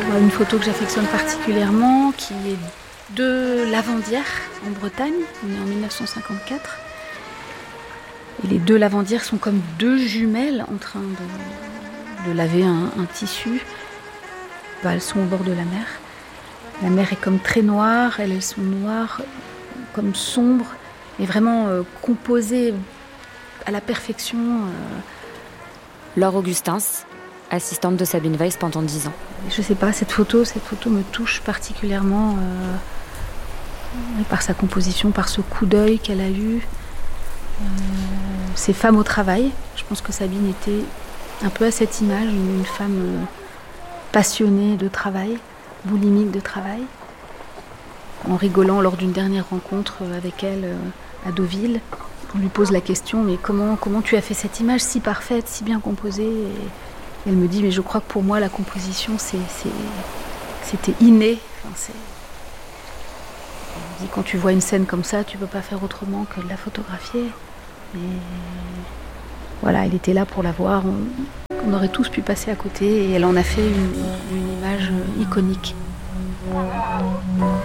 Une photo que j'affectionne particulièrement, qui est de Lavandière, en Bretagne, on est en 1954. Et les deux lavandières sont comme deux jumelles en train de laver un tissu. Elles sont au bord de la mer. La mer est comme très noire, elles sont noires, comme sombres, et vraiment composées à la perfection. Laure Augustins, assistante de Sabine Weiss pendant 10 ans. Je sais pas, cette photo me touche particulièrement par sa composition, par ce coup d'œil qu'elle a eu. Ces femmes au travail, je pense que Sabine était un peu à cette image, une femme passionnée de travail, boulimique de travail. En rigolant lors d'une dernière rencontre avec elle à Deauville, on lui pose la question, mais comment tu as fait cette image si parfaite, si bien composée ? Et elle me dit, mais je crois que pour moi la composition c'était inné. Elle me dit, quand tu vois une scène comme ça, tu peux pas faire autrement que de la photographier. Et voilà, elle était là pour la voir. On aurait tous pu passer à côté et elle en a fait une image iconique.